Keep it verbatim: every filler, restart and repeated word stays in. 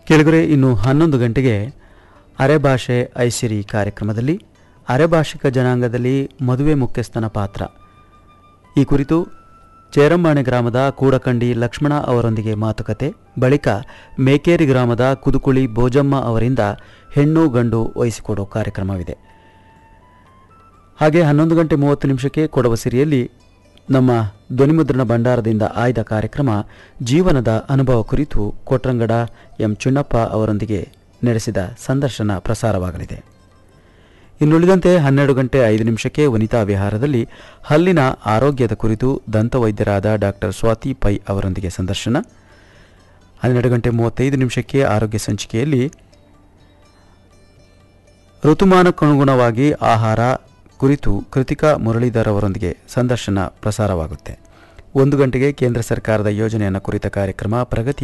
ಕೆಳಗರೆ ಇನ್ನು ಹನ್ನೊಂದು ಗಂಟೆಗೆ ಅರೆಭಾಷೆ ಐಸಿರಿ ಕಾರ್ಯಕ್ರಮದಲ್ಲಿ ಅರೆಭಾಷಿಕ ಜನಾಂಗದಲ್ಲಿ ಮದುವೆ ಮುಖ್ಯಸ್ಥನ ಪಾತ್ರ ಈ ಕುರಿತು ಚೇರಂಬಾಣೆ ಗ್ರಾಮದ ಕೂಡಕಂಡಿ ಲಕ್ಷ್ಮಣ ಅವರೊಂದಿಗೆ ಮಾತುಕತೆ, ಬಳಿಕ ಮೇಕೇರಿ ಗ್ರಾಮದ ಕುದುಕುಳಿ ಬೋಜಮ್ಮ ಅವರಿಂದ ಹೆಣ್ಣು ಗಂಡು ವಹಿಸಿಕೊಡೋ ಕಾರ್ಯಕ್ರಮವಿದೆ. ಹಾಗೆ ಹನ್ನೊಂದು ಗಂಟೆ ಮೂವತ್ತು ನಿಮಿಷಕ್ಕೆ ಕೊಡವ ಸಿರಿಯಲ್ಲಿ ನಮ್ಮ ಧ್ವನಿಮುದ್ರಣ ಭಂಡಾರದಿಂದ ಆಯ್ದ ಕಾರ್ಯಕ್ರಮ ಜೀವನದ ಅನುಭವ ಕುರಿತು ಕೊಟ್ರಂಗಡ ಎಂ ಚುಣ್ಣಪ್ಪ ಅವರೊಂದಿಗೆ ನಡೆಸಿದ ಸಂದರ್ಶನ ಪ್ರಸಾರವಾಗಲಿದೆ. ಇನ್ನುಳಿದಂತೆ ಹನ್ನೆರಡು ಗಂಟೆ ಐದು ನಿಮಿಷಕ್ಕೆ ವನಿತಾ ವಿಹಾರದಲ್ಲಿ ಹಲ್ಲಿನ ಆರೋಗ್ಯದ ಕುರಿತು ದಂತವೈದ್ಯರಾದ ಡಾಕ್ಟರ್ ಸ್ವಾತಿ ಪೈ ಅವರೊಂದಿಗೆ ಸಂದರ್ಶನ. ಹನ್ನೆರಡು ಗಂಟೆ ಮೂವತ್ತೈದು ನಿಮಿಷಕ್ಕೆ ಆರೋಗ್ಯ ಸಂಚಿಕೆಯಲ್ಲಿ ಋತುಮಾನಕ್ಕನುಗುಣವಾಗಿ ಆಹಾರ ಕುರಿತು ಕೃತಿಕಾ ಮುರಳೀಧರ್ ಅವರೊಂದಿಗೆ ಸಂದರ್ಶನ ಪ್ರಸಾರವಾಗುತ್ತೆ. ಒಂದು ಗಂಟೆಗೆ ಕೇಂದ್ರ ಸರ್ಕಾರದ ಯೋಜನೆಯನ್ನು ಕುರಿತ ಕಾರ್ಯಕ್ರಮ ಪ್ರಗತಿ